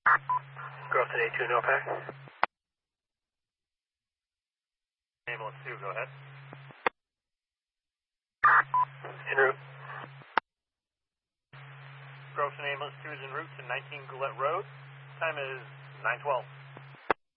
Growth today 2, no pack. Ambulance 2, go ahead. En route. Growth and Ambulance 2 is en route to 19 Gillette Road. Time is 9:12.